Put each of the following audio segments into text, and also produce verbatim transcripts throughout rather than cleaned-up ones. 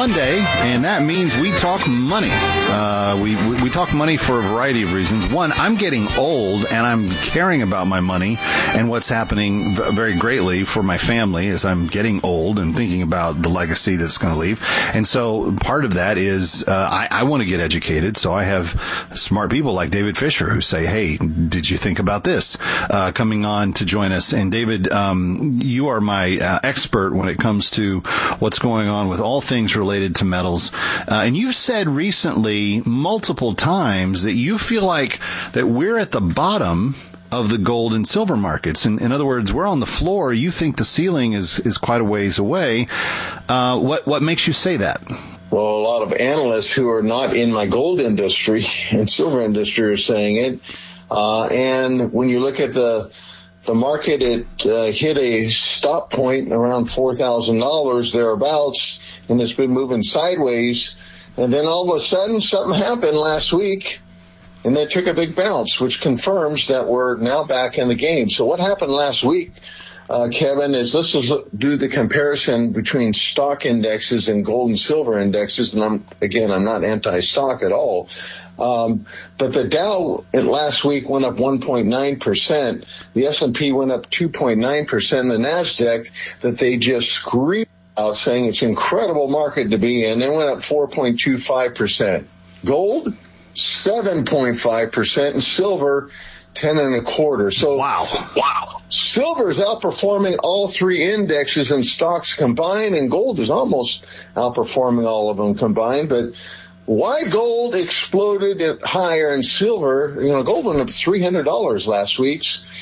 Monday, and that means we talk money. Uh, we, we we talk money for a variety of reasons. One, I'm getting old, and I'm caring about my money and what's happening very greatly for my family as I'm getting old and thinking about the legacy that's going to leave. And so part of that is uh, I, I want to get educated, so I have smart people like David Fisher who say, hey, did you think about this? Uh, coming on to join us. And David, um, you are my uh, expert when it comes to what's going on with all things related to metals. Uh, and you've said recently multiple times that you feel like that we're at the bottom of the gold and silver markets. In, in other words, we're on the floor. You think the ceiling is, is quite a ways away. Uh, what, what makes you say that? Well, a lot of analysts who are not in my gold industry and silver industry are saying it. Uh, and when you look at the the market, it uh, hit a stop point around four thousand dollars thereabouts, and it's been moving sideways. And then all of a sudden, something happened last week, and they took a big bounce, which confirms that we're now back in the game. So what happened last week, uh, Kevin, is let's just do the comparison between stock indexes and gold and silver indexes. And I'm, again, I'm not anti-stock at all. Um, but the Dow last week went up one point nine percent. The S and P went up two point nine percent. The NASDAQ that they just screamed out saying it's an incredible market to be in, they went up four point two five percent. Gold, seven point five percent, and silver, ten and a quarter. So wow, wow. Silver is outperforming all three indexes and stocks combined, and gold is almost outperforming all of them combined. But why gold exploded at higher and silver? You know, gold went up three hundred dollars last week,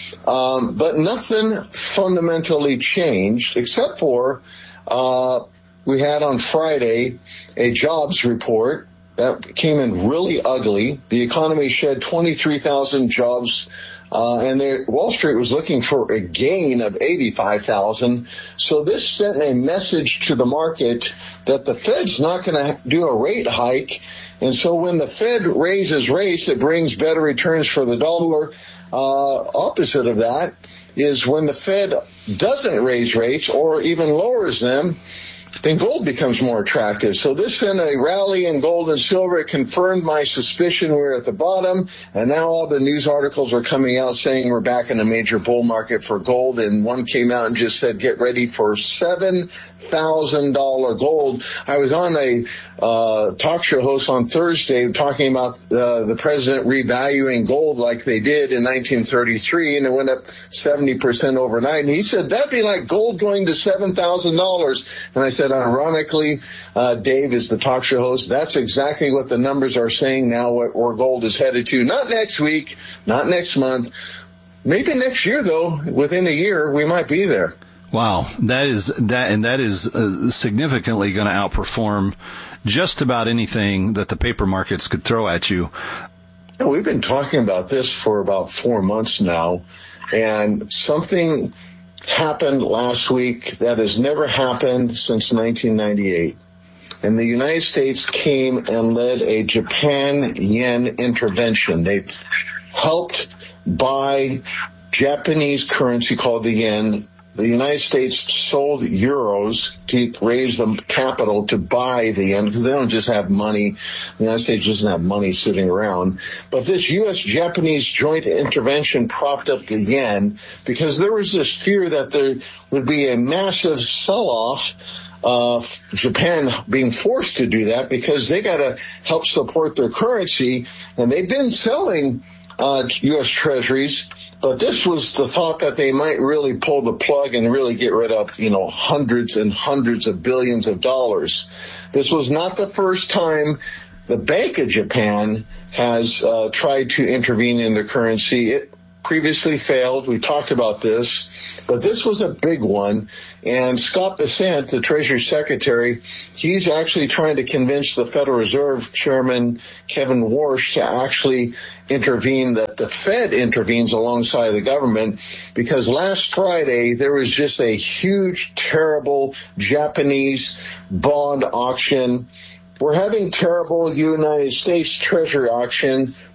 um, but nothing fundamentally changed except for uh, we had on Friday a jobs report that came in really ugly. The economy shed twenty-three thousand jobs, uh, and Wall Street was looking for a gain of eighty-five thousand. So this sent a message to the market that the Fed's not going to do a rate hike. And so when the Fed raises rates, it brings better returns for the dollar. Uh, opposite of that is when the Fed doesn't raise rates or even lowers them, then gold becomes more attractive. So this sent a rally in gold and silver. It confirmed my suspicion we're at the bottom, and now all the news articles are coming out saying we're back in a major bull market for gold, and one came out and just said, get ready for seven thousand dollars gold. I was on a uh, talk show host on Thursday talking about uh, the president revaluing gold like they did in nineteen thirty-three, and it went up seventy percent overnight. And he said, that'd be like gold going to seven thousand dollars. And I said, ironically, uh, Dave is the talk show host. That's exactly what the numbers are saying now, where, where gold is headed to. Not next week, not next month. Maybe next year, though. Within a year, we might be there. Wow, that is that, and that is uh, significantly going to outperform just about anything that the paper markets could throw at you. Yeah, we've been talking about this for about four months now, and something happened last week that has never happened since nineteen ninety-eight. And the United States came and led a Japan yen intervention. They helped buy Japanese currency called the yen. The United States sold euros to raise the capital to buy the yen because they don't just have money. The United States doesn't have money sitting around. But this U S Japanese joint intervention propped up the yen because there was this fear that there would be a massive sell-off of Japan being forced to do that because they got to help support their currency. And they've been selling uh, U S treasuries. But this was the thought that they might really pull the plug and really get rid of, you know, hundreds and hundreds of billions of dollars. This was not the first time the Bank of Japan has uh, tried to intervene in the currency. It previously failed. We talked about this. But this was a big one. And Scott Bessent, the Treasury Secretary, he's actually trying to convince the Federal Reserve Chairman Kevin Warsh to actually intervene, that the Fed intervenes alongside the government, because last Friday there was just a huge, terrible Japanese bond auction. We're having terrible United States Treasury auction.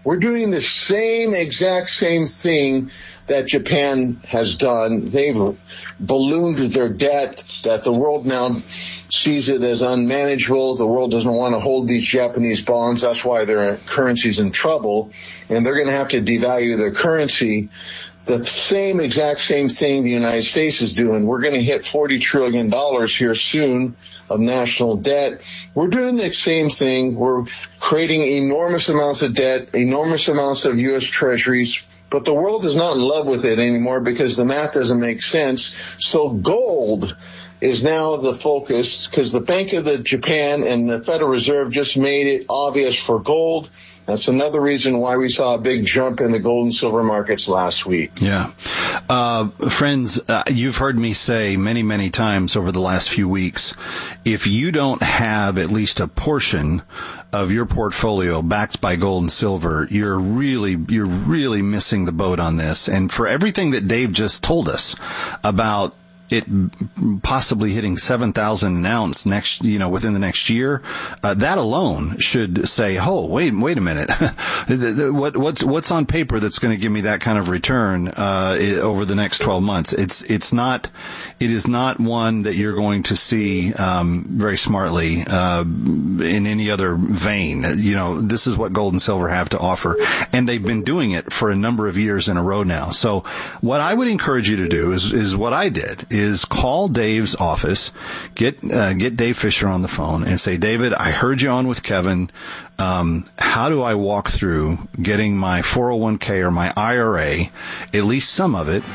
We're doing the same exact same thing that Japan has done. They've ballooned their debt that the world now sees it as unmanageable. The world doesn't want to hold these Japanese bonds. That's why their currency's in trouble, and they're going to have to devalue their currency. The same exact same thing the United States is doing. We're going to hit forty trillion dollars here soon of national debt. We're doing the same thing. We're creating enormous amounts of debt, enormous amounts of U S treasuries, but the world is not in love with it anymore because the math doesn't make sense. So gold is now the focus because the Bank of the Japan and the Federal Reserve just made it obvious for gold. That's another reason why we saw a big jump in the gold and silver markets last week. Yeah. Uh, friends, uh, you've heard me say many, many times over the last few weeks, if you don't have at least a portion of your portfolio backed by gold and silver, you're really, you're really missing the boat on this. And for everything that Dave just told us about it possibly hitting seven thousand an ounce next, you know, within the next year, uh, that alone should say, oh, wait, wait a minute. what, what's, what's on paper that's going to give me that kind of return, uh, over the next twelve months? It's, it's not, it is not one that you're going to see, um, very smartly, uh, in any other vein. You know, this is what gold and silver have to offer. And they've been doing it for a number of years in a row now. So what I would encourage you to do is, is what I did. Is call Dave's office, get uh, get Dave Fisher on the phone, and say, David, I heard you on with Kevin. Um, how do I walk through getting my four oh one k or my I R A, at least some of it,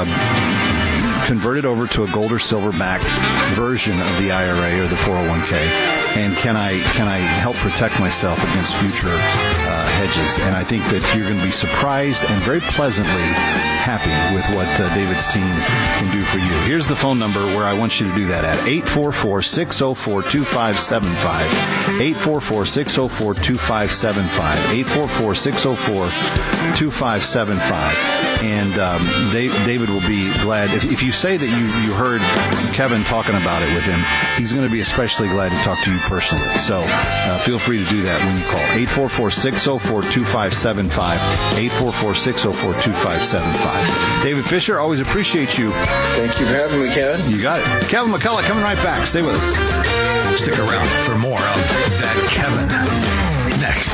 uh, converted over to a gold or silver backed version of the I R A or the four oh one k? And can I can I help protect myself against future uh, hedges? And I think that you're going to be surprised and very pleasantly happy with what uh, David's team can do for you. Here's the phone number where I want you to do that at eight four four, six oh four, two five seven five. eight four four, six oh four, two five seven five. eight four four, six oh four, two five seven five. And um, Dave, David will be glad. If, if you say that you, you heard Kevin talking about it with him, he's going to be especially glad to talk to you personally. So uh, feel free to do that when you call. eight four four, six oh four, two five seven five. eight four four, six oh four, two five seven five. David Fisher, always appreciate you. Thank you for having me, Kevin. You got it. Kevin McCullough coming right back. Stay with us. Stick around for more of That Kevin next.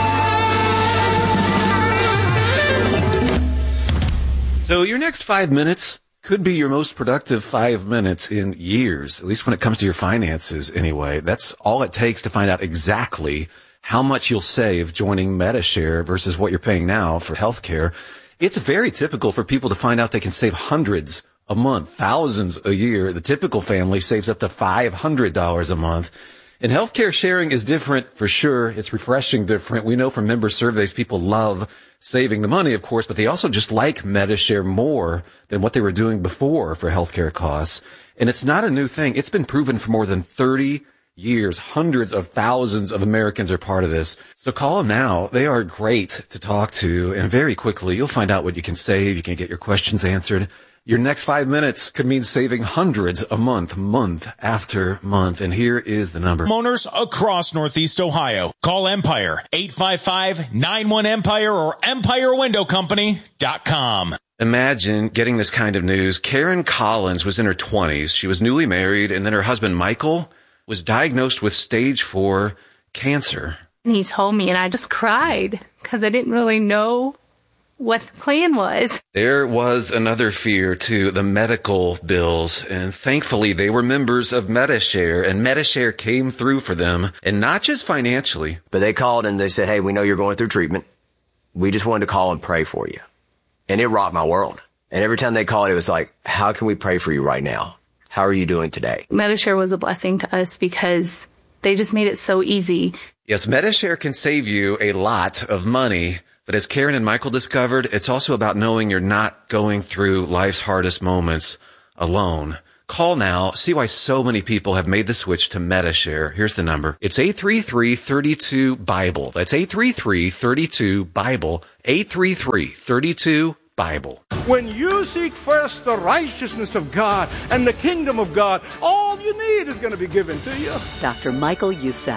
So your next five minutes could be your most productive five minutes in years, at least when it comes to your finances anyway. That's all it takes to find out exactly how much you'll save joining Medi-Share versus what you're paying now for healthcare. It's very typical for people to find out they can save hundreds a month, thousands a year. The typical family saves up to five hundred dollars a month. And healthcare sharing is different for sure. It's refreshing different. We know from member surveys people love saving the money, of course, but they also just like Medi-Share more than what they were doing before for healthcare costs. And it's not a new thing. It's been proven for more than thirty years. Hundreds of thousands of Americans are part of this. So call them now. They are great to talk to. And very quickly, you'll find out what you can save. You can get your questions answered. Your next five minutes could mean saving hundreds a month, month after month. And here is the number. Homeowners across Northeast Ohio. Call Empire, eight five five, nine one, Empire or empire window company dot com. Imagine getting this kind of news. Karen Collins was in her twenties. She was newly married, and then her husband, Michael, was diagnosed with stage four cancer. And he told me, and I just cried because I didn't really know what the plan was. There was another fear, too, the medical bills. And thankfully, they were members of Medi-Share, and Medi-Share came through for them, and not just financially. But they called and they said, hey, we know you're going through treatment. We just wanted to call and pray for you. And it rocked my world. And every time they called, it was like, how can we pray for you right now? How are you doing today? Medi-Share was a blessing to us because they just made it so easy. Yes, Medi-Share can save you a lot of money. But as Karen and Michael discovered, it's also about knowing you're not going through life's hardest moments alone. Call now. See why so many people have made the switch to Medi-Share. Here's the number. It's eight three three, three two, Bible. That's eight three three, three two, Bible. eight three three, three two, Bible. When you seek first the righteousness of God and the kingdom of God, all you need is going to be given to you. Doctor Michael Youssef,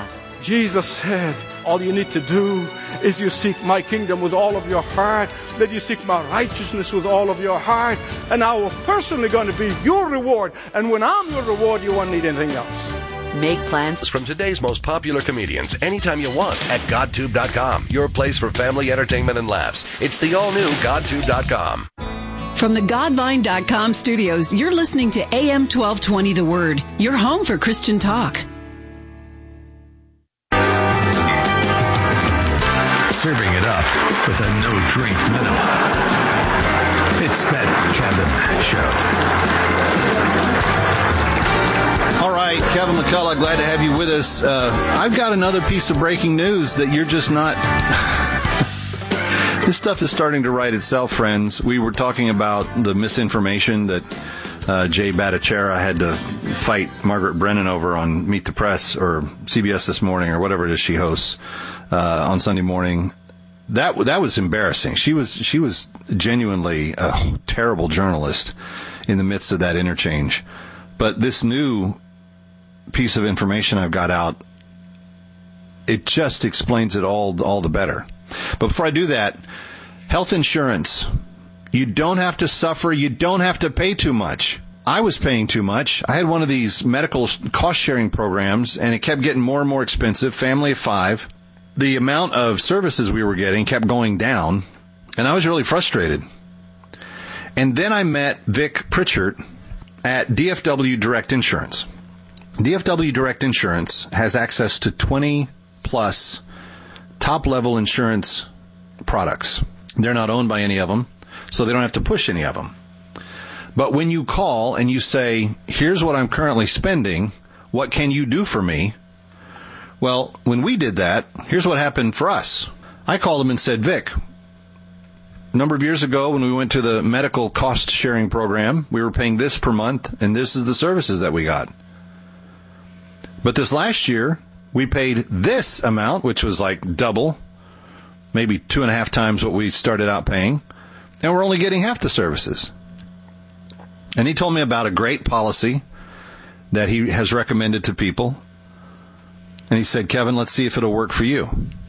Jesus said, all you need to do is you seek my kingdom with all of your heart, that you seek my righteousness with all of your heart, and I will personally going to be your reward. And when I'm your reward, you won't need anything else. Make plans from today's most popular comedians anytime you want at GodTube dot com, your place for family entertainment and laughs. It's the all-new GodTube dot com. From the Godvine dot com studios, you're listening to A M twelve twenty The Word, your home for Christian talk. Serving it up with a no-drink minimum. It's that Kevin Show. All right, Kevin McCullough, glad to have you with us. Uh, I've got another piece of breaking news that you're just not... This stuff is starting to write itself, friends. We were talking about the misinformation that uh, Jay Bhattacharya had to fight Margaret Brennan over on Meet the Press or C B S This Morning or whatever it is she hosts uh, on Sunday morning. That that was embarrassing. She was she was genuinely a terrible journalist in the midst of that interchange. But this new piece of information I've got out, it just explains it all all the better. But before I do that, health insurance. You don't have to suffer. You don't have to pay too much. I was paying too much. I had one of these medical cost-sharing programs, and it kept getting more and more expensive, family of five. The amount of services we were getting kept going down, and I was really frustrated. And then I met Vic Pritchard at D F W Direct Insurance. D F W Direct Insurance has access to twenty plus top-level insurance products. They're not owned by any of them, so they don't have to push any of them. But when you call and you say, here's what I'm currently spending, what can you do for me? Well, when we did that, here's what happened for us. I called them and said, Vic, a number of years ago when we went to the medical cost-sharing program, we were paying this per month, and this is the services that we got. But this last year, we paid this amount, which was like double, maybe two and a half times what we started out paying, and we're only getting half the services. And he told me about a great policy that he has recommended to people. And he said, Kevin, let's see if it'll work for you.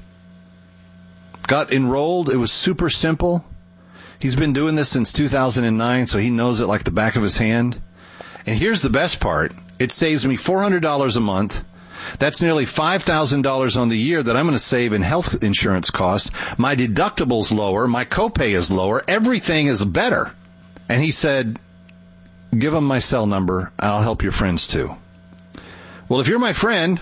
Got enrolled. It was super simple. He's been doing this since two thousand nine, so he knows it like the back of his hand. And here's the best part. It saves me four hundred dollars a month. That's nearly five thousand dollars on the year that I'm going to save in health insurance costs. My deductible's lower. My copay is lower. Everything is better. And he said, give him my cell number. I'll help your friends too. Well, if you're my friend,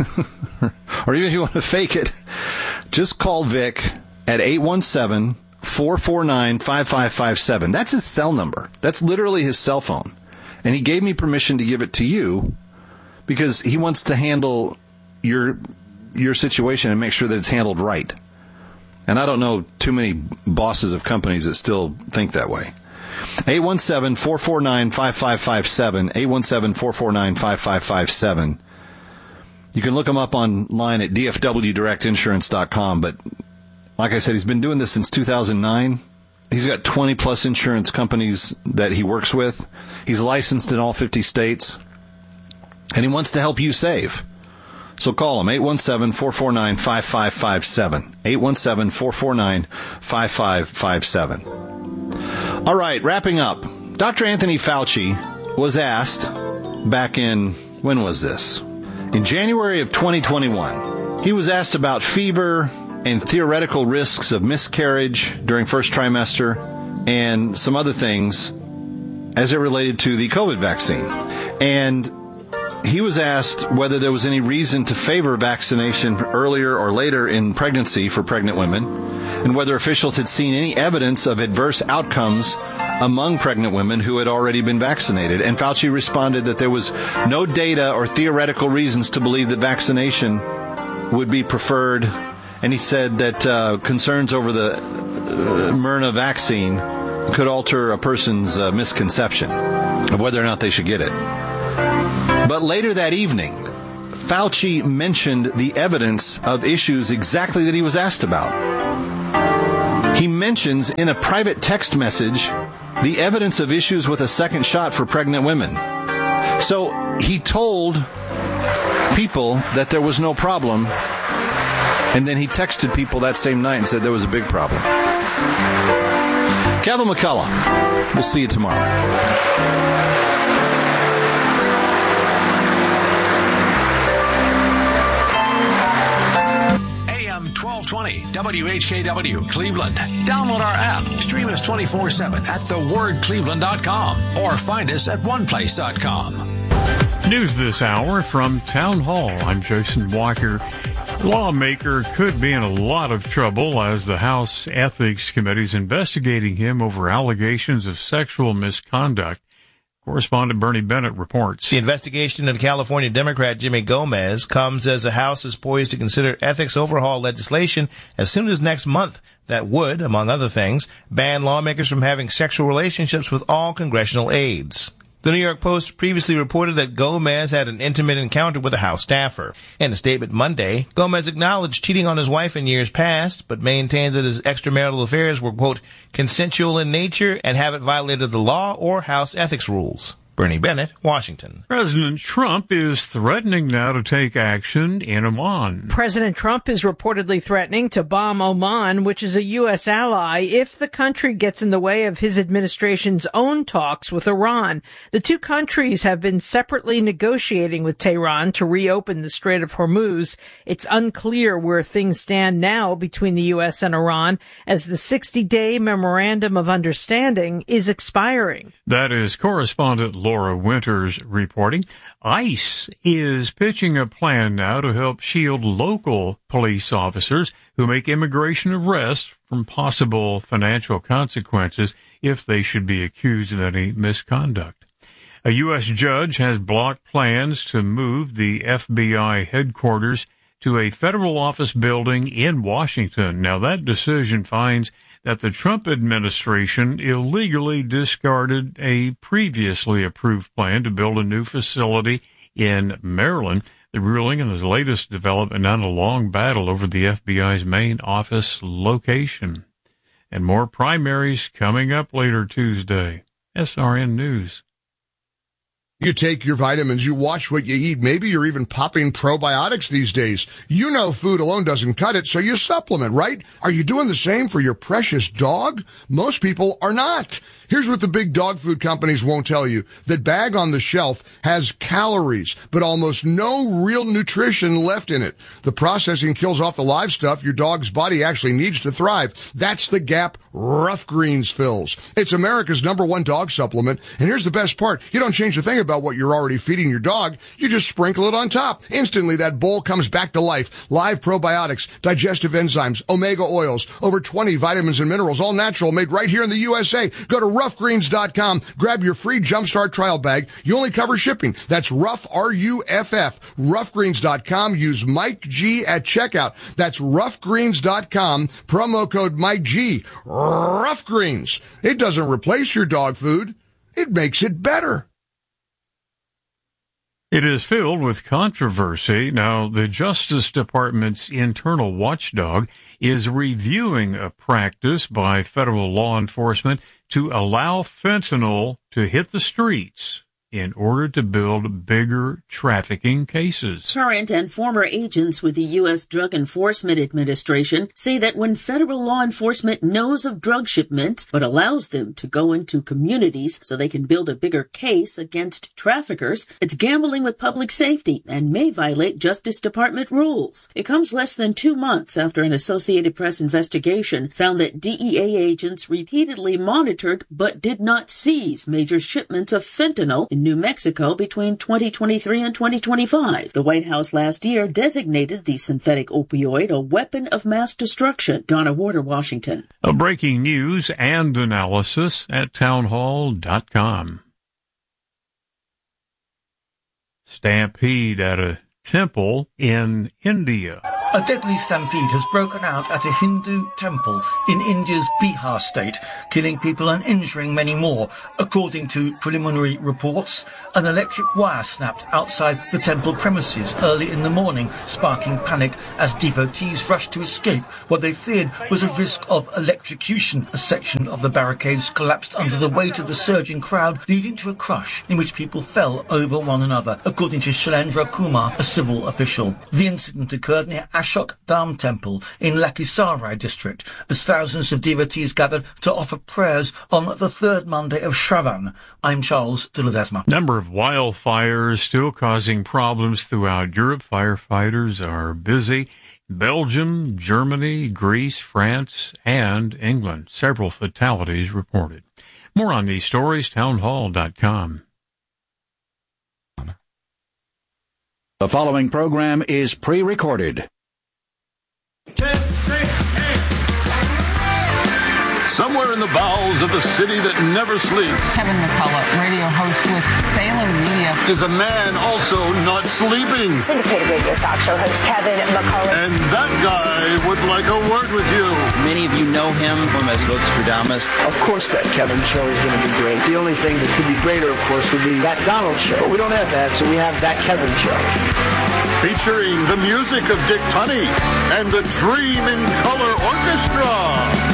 or even if you want to fake it, just call Vic at eight one seven, four four nine, five five five seven. That's his cell number. That's literally his cell phone. And he gave me permission to give it to you because he wants to handle your your situation and make sure that it's handled right. And I don't know too many bosses of companies that still think that way. eight one seven, four four nine, five five five seven, eight one seven, four four nine, five five five seven. You can look him up online at D F W direct insurance dot com, but like I said, he's been doing this since two thousand nine. He's got twenty plus insurance companies that he works with. He's licensed in all fifty states, and he wants to help you save. So call him, eight one seven, four four nine, five five five seven, eight one seven, four four nine, five five five seven. All right, wrapping up. Doctor Anthony Fauci was asked back in, when was this? In January of twenty twenty-one. He was asked about fever and theoretical risks of miscarriage during first trimester and some other things as it related to the COVID vaccine. And he was asked whether there was any reason to favor vaccination earlier or later in pregnancy for pregnant women, and whether officials had seen any evidence of adverse outcomes among pregnant women who had already been vaccinated. And Fauci responded that there was no data or theoretical reasons to believe that vaccination would be preferred. And he said that uh, concerns over the uh, Myrna vaccine could alter a person's uh, misconception of whether or not they should get it. But later that evening, Fauci mentioned the evidence of issues exactly that he was asked about. He mentions in a private text message the evidence of issues with a second shot for pregnant women. So he told people that there was no problem, and then he texted people that same night and said there was a big problem. Kevin McCullough, we'll see you tomorrow. twelve twenty W H K W Cleveland. Download our app. Stream us twenty-four seven at the word cleveland dot com or find us at one place dot com. News this hour from Town Hall. I'm Jason Walker. Lawmaker could be in a lot of trouble as the House Ethics Committee is investigating him over allegations of sexual misconduct. Correspondent Bernie Bennett reports. The investigation into California Democrat Jimmy Gomez comes as the House is poised to consider ethics overhaul legislation as soon as next month that would, among other things, ban lawmakers from having sexual relationships with all congressional aides. The New York Post previously reported that Gomez had an intimate encounter with a House staffer. In a statement Monday, Gomez acknowledged cheating on his wife in years past, but maintained that his extramarital affairs were, quote, consensual in nature and haven't violated the law or House ethics rules. Bernie Bennett, Washington. President Trump is threatening now to take action in Oman. President Trump is reportedly threatening to bomb Oman, which is a U S ally, if the country gets in the way of his administration's own talks with Iran. The two countries have been separately negotiating with Tehran to reopen the Strait of Hormuz. It's unclear where things stand now between the U S and Iran, as the sixty-day Memorandum of Understanding is expiring. That is correspondent Laura Winters reporting. ICE is pitching a plan now to help shield local police officers who make immigration arrests from possible financial consequences if they should be accused of any misconduct. A U S judge has blocked plans to move the F B I headquarters to a federal office building in Washington. Now, that decision finds that the Trump administration illegally discarded a previously approved plan to build a new facility in Maryland. The ruling is the latest development on a long battle over the F B I's main office location. And more primaries coming up later Tuesday. S R N News. You take your vitamins, you watch what you eat. Maybe you're even popping probiotics these days. You know food alone doesn't cut it, so you supplement, right? Are you doing the same for your precious dog? Most people are not. Here's what the big dog food companies won't tell you. That bag on the shelf has calories, but almost no real nutrition left in it. The processing kills off the live stuff your dog's body actually needs to thrive. That's the gap Rough Greens fills. It's America's number one dog supplement, and here's the best part. You don't change a thing about what you're already feeding your dog. You just sprinkle it on top. Instantly, that bowl comes back to life. Live probiotics, digestive enzymes, omega oils, over twenty vitamins and minerals, all natural, made right here in the U S A. Go to rough greens dot com. Grab your free Jumpstart trial bag. You only cover shipping. That's Rough, R U F F. rough greens dot com. Use Mike G at checkout. That's rough greens dot com. Promo code Mike G. Rough Greens. It doesn't replace your dog food. It makes it better. It is filled with controversy. Now, the Justice Department's internal watchdog is reviewing a practice by federal law enforcement to allow fentanyl to hit the streets in order to build bigger trafficking cases. Current and former agents with the U S Drug Enforcement Administration say that when federal law enforcement knows of drug shipments but allows them to go into communities so they can build a bigger case against traffickers, it's gambling with public safety and may violate Justice Department rules. It comes less than two months after an Associated Press investigation found that D E A agents repeatedly monitored but did not seize major shipments of fentanyl in New Mexico between twenty twenty-three and twenty twenty-five. The White House last year designated the synthetic opioid a weapon of mass destruction. Donna Warder, Washington. A breaking news and analysis at townhall dot com. Stampede at a temple in India. A deadly stampede has broken out at a Hindu temple in India's Bihar state, killing people and injuring many more. According to preliminary reports, an electric wire snapped outside the temple premises early in the morning, sparking panic as devotees rushed to escape. What they feared was a risk of electrocution. A section of the barricades collapsed under the weight of the surging crowd, leading to a crush in which people fell over one another, according to Shailendra Kumar, a civil official. The incident occurred near Ashok Dham Temple in Lakhisarai district, as thousands of devotees gathered to offer prayers on the third Monday of Shravan. I'm Charles de Ledesma. Number of wildfires still causing problems throughout Europe. Firefighters are busy. Belgium, Germany, Greece, France, and England. Several fatalities reported. More on these stories, townhall dot com. The following program is pre-recorded. Somewhere in the bowels of the city that never sleeps, Kevin McCullough, radio host with Salem Media, is a man also not sleeping. Syndicated radio talk show host Kevin McCullough. And that guy would like a word with you. Many of you know him from as Nostradamus. Of course that Kevin show is going to be great. The only thing that could be greater, of course, would be that Donald show. But we don't have that, so we have that Kevin show. Featuring the music of Dick Tunney and the Dream in Color Orchestra.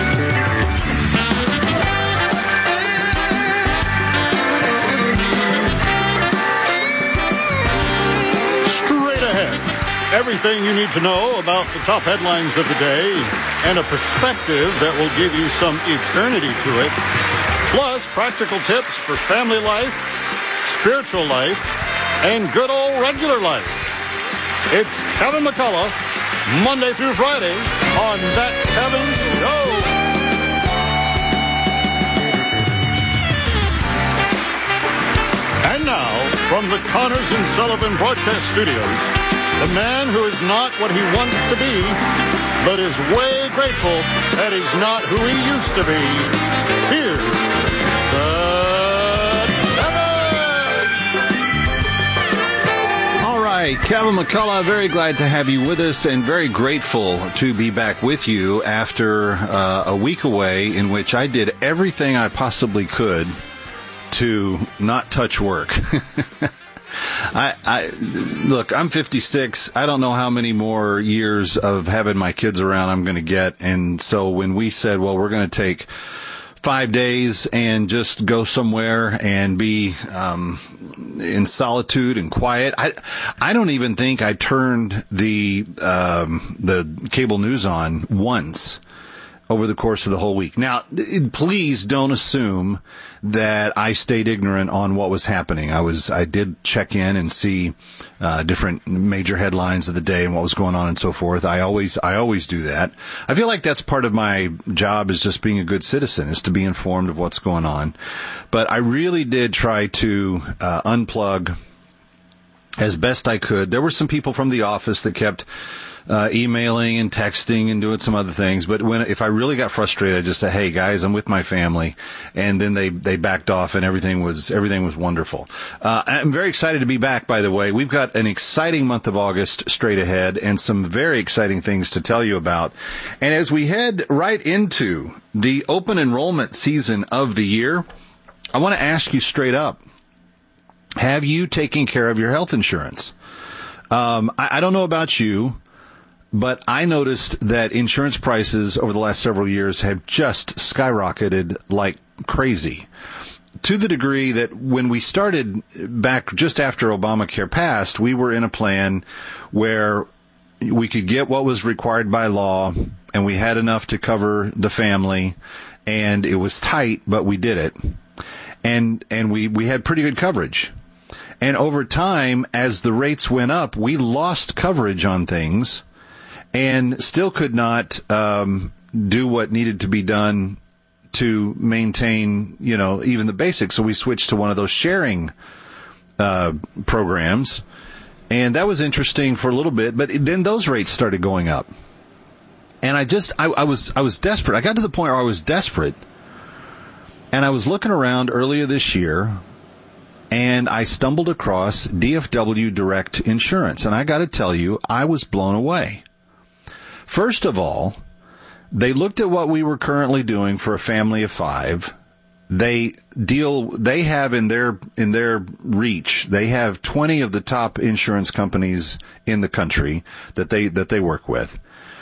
Everything you need to know about the top headlines of the day and a perspective that will give you some eternity to it. Plus, practical tips for family life, spiritual life, and good old regular life. It's Kevin McCullough, Monday through Friday on That Kevin Show. And now, from the Connors and Sullivan Broadcast Studios, the man who is not what he wants to be, but is way grateful that he's not who he used to be. Here's the Kevin! All right, Kevin McCullough, very glad to have you with us and very grateful to be back with you after uh, a week away in which I did everything I possibly could to not touch work. I, I look, I'm fifty-six. I don't know how many more years of having my kids around I'm going to get. And so when we said, well, we're going to take five days and just go somewhere and be um, in solitude and quiet, I I don't even think I turned the um, the cable news on once over the course of the whole week. Now, please don't assume that I stayed ignorant on what was happening. I was, I did check in and see uh, different major headlines of the day and what was going on and so forth. I always, I always do that. I feel like that's part of my job, is just being a good citizen, is to be informed of what's going on. But I really did try to uh, unplug as best I could. There were some people from the office that kept Uh, emailing and texting and doing some other things. But when, if I really got frustrated, I just said, hey guys, I'm with my family. And then they, they backed off and everything was, everything was wonderful. Uh, I'm very excited to be back, by the way. We've got an exciting month of August straight ahead and some very exciting things to tell you about. And as we head right into the open enrollment season of the year, I want to ask you straight up, have you taken care of your health insurance? Um, I, I don't know about you, but I noticed that insurance prices over the last several years have just skyrocketed like crazy, to the degree that when we started back just after Obamacare passed, we were in a plan where we could get what was required by law and we had enough to cover the family, and it was tight, but we did it. And, and we, we had pretty good coverage. And over time, as the rates went up, we lost coverage on things and still could not um, do what needed to be done to maintain, you know, even the basics. So we switched to one of those sharing uh, programs, and that was interesting for a little bit. But then those rates started going up, and I just, I, I was, I was desperate. I got to the point where I was desperate, and I was looking around earlier this year, and I stumbled across D F W Direct Insurance, and I got to tell you, I was blown away. First of all, they looked at what we were currently doing for a family of five. They deal, they have in their, in their reach, they have twenty of the top insurance companies in the country that they, that they work with.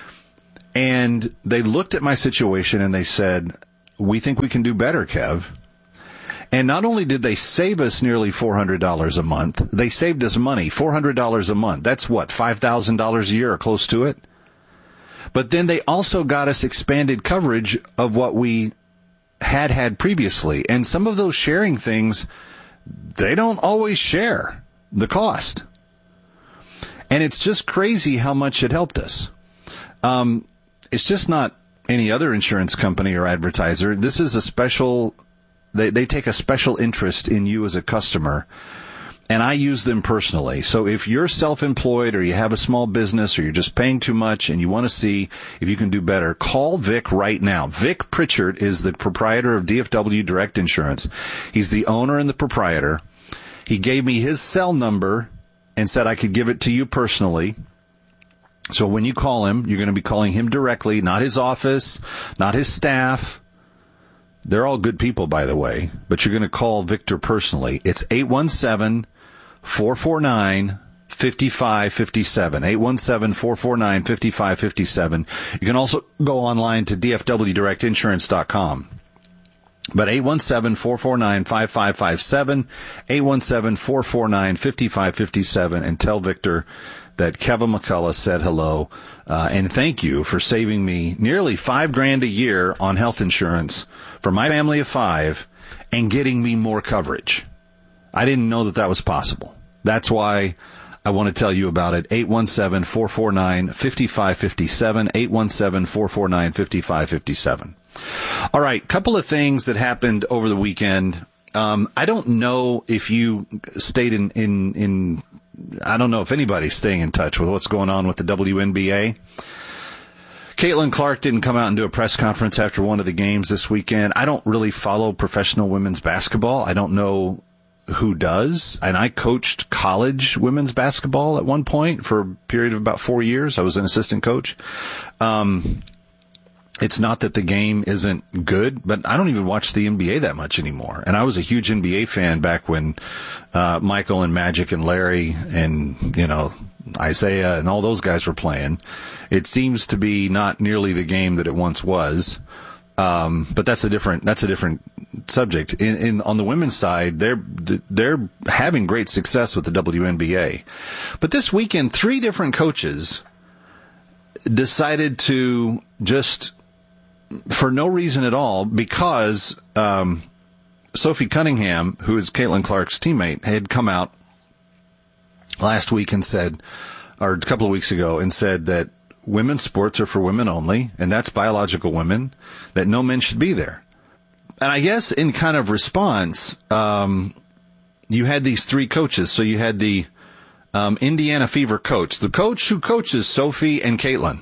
And they looked at my situation and they said, we think we can do better, Kev. And not only did they save us nearly four hundred dollars a month, they saved us money, four hundred dollars a month. That's what, five thousand dollars a year or close to it? But then they also got us expanded coverage of what we had had previously. And some of those sharing things, they don't always share the cost. And it's just crazy how much it helped us. Um, it's just not any other insurance company or advertiser. This is a special, they, they take a special interest in you as a customer. And I use them personally. So if you're self-employed or you have a small business or you're just paying too much and you want to see if you can do better, call Vic right now. Vic Pritchard is the proprietor of D F W Direct Insurance. He's the owner and the proprietor. He gave me his cell number and said I could give it to you personally. So when you call him, you're going to be calling him directly, not his office, not his staff. They're all good people, by the way, but you're going to call Victor personally. It's eight one seven, four four nine, five five five seven. eight one seven, four four nine, five five five seven. You can also go online to d f w direct insurance dot com. But eight one seven, four four nine, five five five seven, eight one seven, four four nine, five five five seven, and tell Victor that Kevin McCullough said hello, uh, and thank you for saving me nearly five grand a year on health insurance for my family of five and getting me more coverage. I didn't know that that was possible. That's why I want to tell you about it. eight one seven, four four nine, five five five seven, eight one seven, four four nine, five five five seven. All right, couple of things that happened over the weekend. Um, I don't know if you stayed in, in, in, I don't know if anybody's staying in touch with what's going on with the W N B A. Caitlin Clark didn't come out and do a press conference after one of the games this weekend. I don't really follow professional women's basketball. I don't know who does. And I coached college women's basketball at one point for a period of about four years. I was an assistant coach. Um, It's not that the game isn't good, but I don't even watch the N B A that much anymore. And I was a huge N B A fan back when uh Michael and Magic and Larry and, you know, Isaiah and all those guys were playing. It seems to be not nearly the game that it once was. Um, but that's a different, that's a different subject. In, in, on the women's side, they're, they're having great success with the W N B A. But this weekend, three different coaches decided to just, for no reason at all, because um, Sophie Cunningham, who is Caitlin Clark's teammate, had come out last week and said, or a couple of weeks ago, and said that women's sports are for women only, and that's biological women, that no men should be there. And I guess in kind of response, um, you had these three coaches. So you had the um, Indiana Fever coach, the coach who coaches Sophie and Caitlin,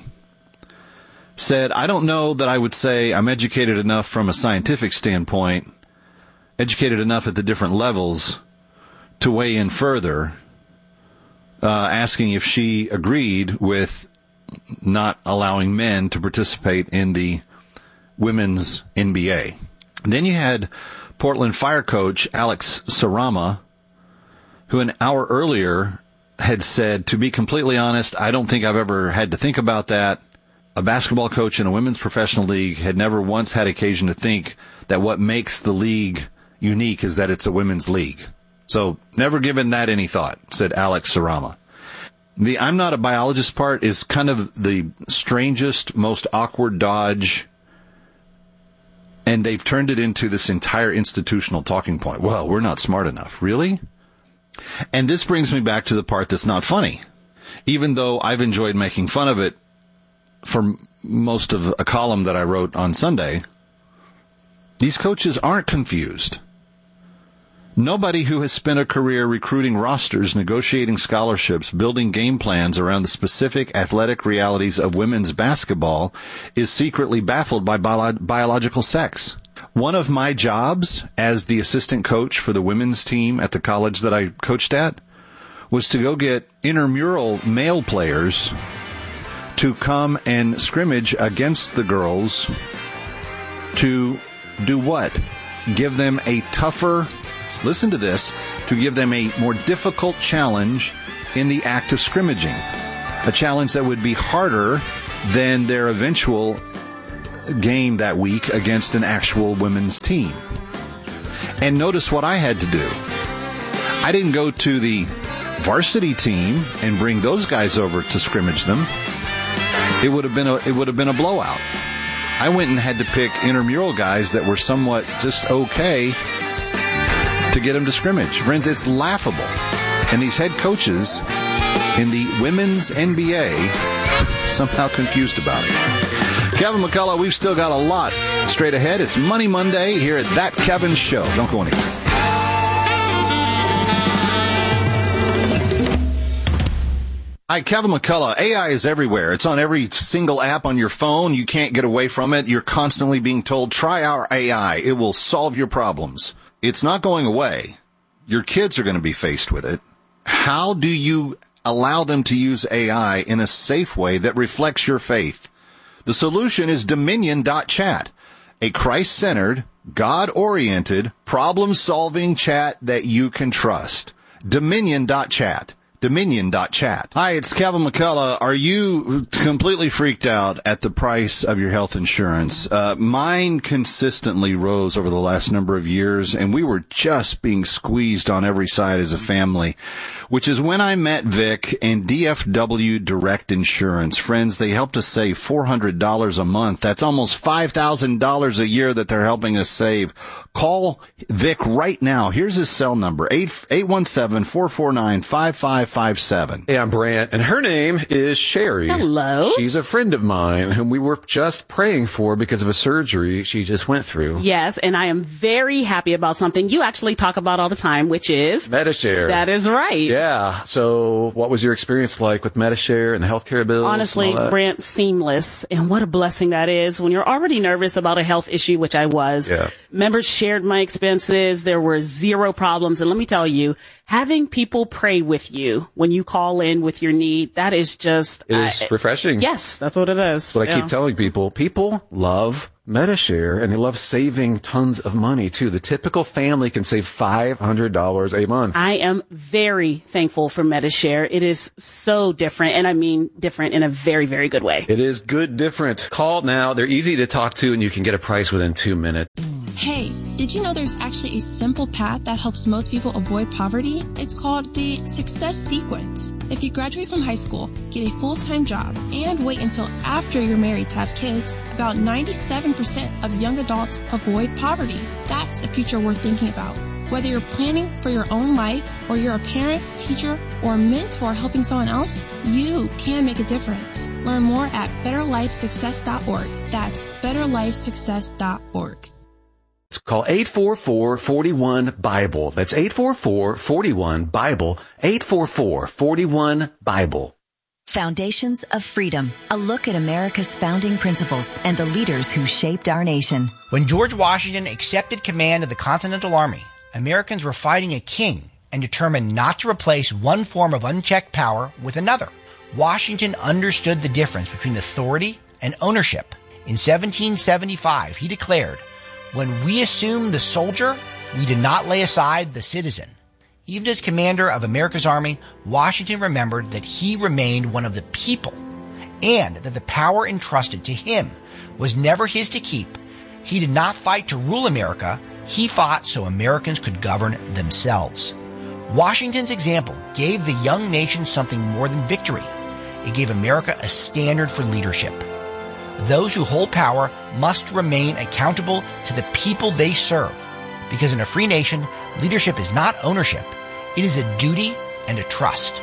said, I don't know that I would say I'm educated enough from a scientific standpoint, educated enough at the different levels to weigh in further, uh, asking if she agreed with not allowing men to participate in the women's N B A. Then you had Portland Fire coach Alex Sarama, who an hour earlier had said, to be completely honest, I don't think I've ever had to think about that. A basketball coach in a women's professional league had never once had occasion to think that what makes the league unique is that it's a women's league. So never given that any thought, said Alex Sarama. The I'm not a biologist part is kind of the strangest, most awkward dodge, and they've turned it into this entire institutional talking point. Well, we're not smart enough. Really? And this brings me back to the part that's not funny. Even though I've enjoyed making fun of it for most of a column that I wrote on Sunday, these coaches aren't confused. Nobody who has spent a career recruiting rosters, negotiating scholarships, building game plans around the specific athletic realities of women's basketball is secretly baffled by bio- biological sex. One of my jobs as the assistant coach for the women's team at the college that I coached at was to go get intramural male players to come and scrimmage against the girls to do what? Give them a tougher, listen to this, to give them a more difficult challenge in the act of scrimmaging. A challenge that would be harder than their eventual game that week against an actual women's team. And notice what I had to do. I didn't go to the varsity team and bring those guys over to scrimmage them. It would have been a, it would have been a blowout. I went and had to pick intramural guys that were somewhat just okay to get them to scrimmage. Friends, it's laughable. And these head coaches in the women's N B A somehow confused about it. Kevin McCullough, we've still got a lot straight ahead. It's Money Monday here at That Kevin Show. Don't go anywhere. Hi, Kevin McCullough. A I is everywhere. It's on every single app on your phone. You can't get away from it. You're constantly being told, try our A I. It will solve your problems. It's not going away. Your kids are going to be faced with it. How do you allow them to use A I in a safe way that reflects your faith? The solution is Dominion dot chat, a Christ-centered, God-oriented, problem-solving chat that you can trust. Dominion dot chat. Dominion dot chat. Hi, it's Kevin McCullough. Are you completely freaked out at the price of your health insurance? Uh, mine consistently rose over the last number of years, and we were just being squeezed on every side as a family, which is when I met Vic and D F W Direct Insurance. Friends, they helped us save four hundred dollars a month. That's almost five thousand dollars a year that they're helping us save. Call Vic right now. Here's his cell number, eight one seven, four four nine, five five five seven. Hey, I'm Brant, and her name is Sherry. Hello. She's a friend of mine whom we were just praying for because of a surgery she just went through. Yes, and I am very happy about something you actually talk about all the time, which is Medi-Share. That is right. Yeah. So what was your experience like with Medi-Share and the healthcare bills? Honestly, Brant, seamless. And what a blessing that is when you're already nervous about a health issue, which I was. Yeah. Members shared my expenses. There were zero problems. And let me tell you, having people pray with you when you call in with your need, that is just... It is uh, refreshing. Yes, that's what it is. That's what I yeah. keep telling people. People love Medi-Share, and they love saving tons of money, too. The typical family can save five hundred dollars a month. I am very thankful for Medi-Share. It is so different, and I mean different in a very, very good way. It is good different. Call now. They're easy to talk to, and you can get a price within two minutes. Hey, did you know there's actually a simple path that helps most people avoid poverty? It's called the Success Sequence. If you graduate from high school, get a full-time job, and wait until after you're married to have kids, about ninety-seven percent of young adults avoid poverty. That's a future worth thinking about. Whether you're planning for your own life, or you're a parent, teacher, or mentor helping someone else, you can make a difference. Learn more at better life success dot org. That's better life success dot org. It's called eight four four, four one, Bible. That's eight four four, four one, Bible. eight four four, four one, Bible. Foundations of Freedom, a look at America's founding principles and the leaders who shaped our nation. When George Washington accepted command of the Continental Army, Americans were fighting a king and determined not to replace one form of unchecked power with another. Washington understood the difference between authority and ownership. In seventeen seventy-five, he declared, "When we assumed the soldier, we did not lay aside the citizen." Even as commander of America's army, Washington remembered that he remained one of the people, and that the power entrusted to him was never his to keep. He did not fight to rule America. He fought so Americans could govern themselves. Washington's example gave the young nation something more than victory. It gave America a standard for leadership. Those who hold power must remain accountable to the people they serve. Because in a free nation, leadership is not ownership. It is a duty and a trust.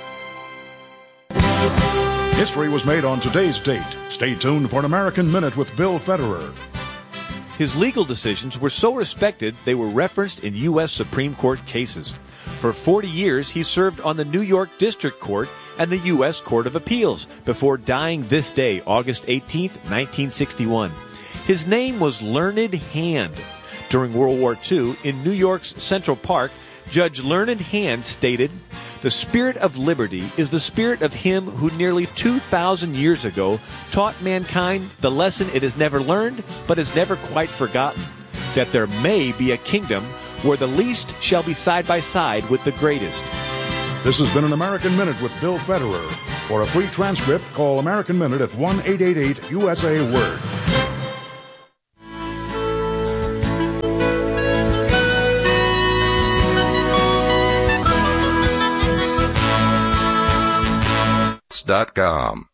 History was made on today's date. Stay tuned for an American Minute with Bill Federer. His legal decisions were so respected they were referenced in U S Supreme Court cases. For forty years, he served on the New York District Court and the U S Court of Appeals before dying this day, August eighteenth, nineteen sixty-one. His name was Learned Hand. During World War Two, in New York's Central Park, Judge Learned Hand stated, The spirit of liberty is the spirit of him who nearly two thousand years ago taught mankind the lesson it has never learned but has never quite forgotten, that there may be a kingdom where the least shall be side by side with the greatest. This has been an American Minute with Bill Federer. For a free transcript, call American Minute at one eight eight eight U S A Word. dot com